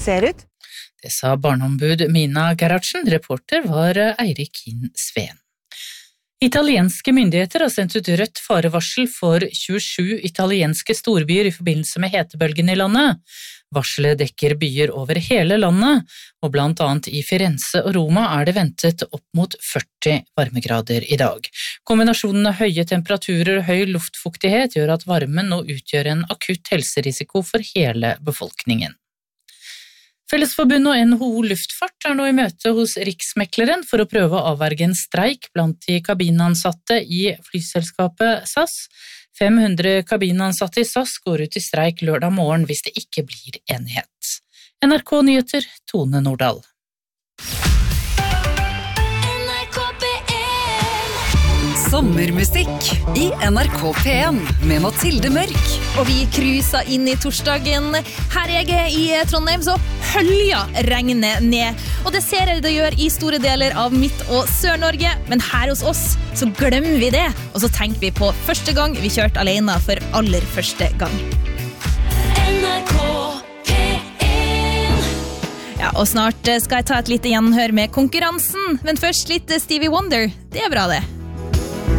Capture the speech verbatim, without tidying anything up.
ser ut. Det sa barneombud Mina Gerhardsen, reporter var Eirik Kinn Sveen. Italienske myndigheter har sendt ut rødt farevarsel for tjuesju italienske storbyer i forbindelse med hetebølgen i landet. Varselet dekker byer over hele landet, og blant annet i Firenze og Roma er det ventet opp mot førti varmegrader i dag. Kombinasjonen av høye temperaturer og høy luftfuktighet gjør at varmen nå utgjør en akutt helserisiko for hele befolkningen. Fellesforbundet og N H O Luftfart er nå i møte hos Riksmekleren for å prøve å avverge en streik blant de kabinansatte i flyselskapet S A S. fem hundre kabinansatte i S A S går ut i streik lørdag morgen hvis det ikke blir enighet. N R K Nyheter, Tone Nordahl. Sommermusikk i N R K P en med Mathilde Mørk. Og vi cruiser inn i torsdagen. Her jeg er i Trondheim, så hølja regnet ned. Og det ser jeg det gjør i store deler av Midt- og Sør-Norge. Men her hos oss så glemmer vi det. Og så tenker vi på første gang vi kjørte alene for aller første gang. N R K P en. Ja, og snart skal jeg ta et lite gjenhør med konkurransen. Men først litt Stevie Wonder. Det er bra det.